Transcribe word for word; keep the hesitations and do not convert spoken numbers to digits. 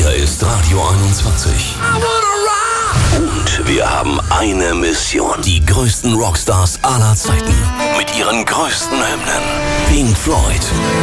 Hier ist Radio einundzwanzig. Und wir haben eine Mission. Die größten Rockstars aller Zeiten. Mit ihren größten Hymnen. Pink Floyd,